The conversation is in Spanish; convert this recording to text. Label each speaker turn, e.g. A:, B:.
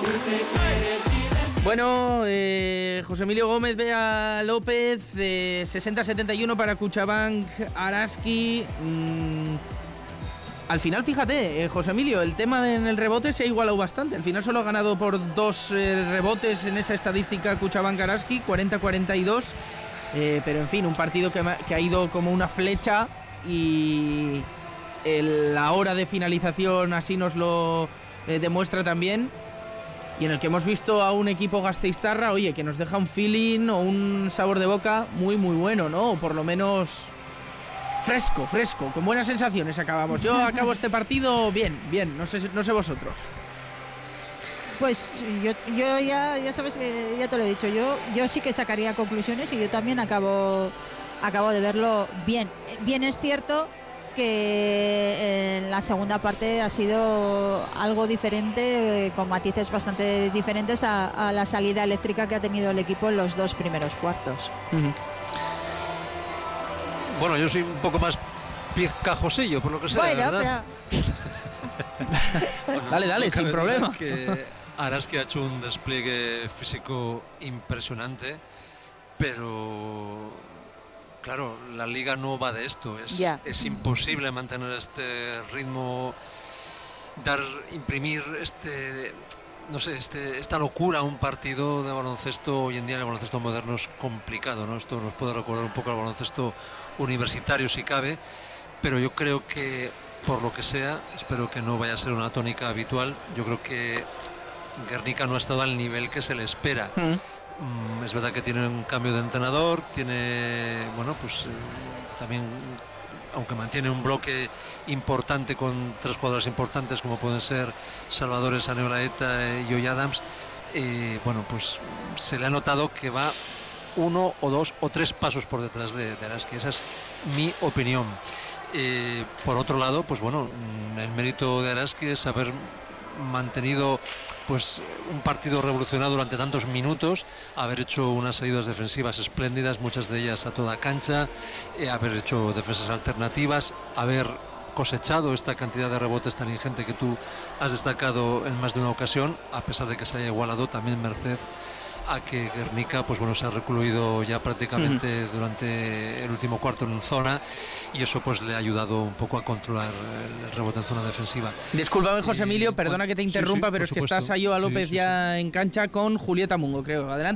A: Bueno, José Emilio Gómez ve a López, 60-71 para Cuchabank, Araski. Al final, fíjate, José Emilio, el tema en el rebote se ha igualado bastante. Al final solo ha ganado por 2 rebotes en esa estadística Cuchabank Araski, 40-42. Pero en fin, un partido que ha ido como una flecha y la hora de finalización así nos lo demuestra también. Y en el que hemos visto a un equipo gasteiztarra, oye, que nos deja un feeling o un sabor de boca muy, muy bueno, ¿no? O por lo menos fresco, con buenas sensaciones acabamos. Yo acabo este partido bien, no sé vosotros.
B: Pues yo ya sabes que ya te lo he dicho, yo sí que sacaría conclusiones y yo también acabo de verlo bien. Bien es cierto que en la segunda parte ha sido algo diferente, con matices bastante diferentes a la salida eléctrica que ha tenido el equipo en los 2 primeros cuartos.
A: Uh-huh.
C: Bueno, yo soy un poco más picajosillo, por lo que sea,
B: bueno,
C: ¿verdad?
A: Bueno, dale, sin problema.
C: Que Araski ha hecho un despliegue físico impresionante, pero claro, la liga no va de esto. Es imposible mantener este ritmo, imprimir esta locura a un partido de baloncesto. Hoy en día en el baloncesto moderno es complicado, ¿no? Esto nos puede recordar un poco al baloncesto universitario si cabe, pero yo creo que, por lo que sea, espero que no vaya a ser una tónica habitual. Yo creo que Guernica no ha estado al nivel que se le espera. Es verdad que tiene un cambio de entrenador, también, aunque mantiene un bloque importante con 3 jugadores importantes como pueden ser Salvador Saneolaeta y Joy Adams, se le ha notado que va 1 o 2 o 3 pasos por detrás de Araski. Esa es mi opinión. Por otro lado, el mérito de Araski es haber mantenido un partido revolucionado durante tantos minutos, haber hecho unas salidas defensivas espléndidas, muchas de ellas a toda cancha, haber hecho defensas alternativas, haber cosechado esta cantidad de rebotes tan ingente que tú has destacado en más de una ocasión, a pesar de que se haya igualado también merced a que Guernica se ha recluido ya prácticamente durante el último cuarto en zona, y eso le ha ayudado un poco a controlar el rebote en zona defensiva.
A: Discúlpame, José Emilio, perdona que te interrumpa, pero es que está Sayoa López ya en cancha con Julieta Mungo, creo. Adelante.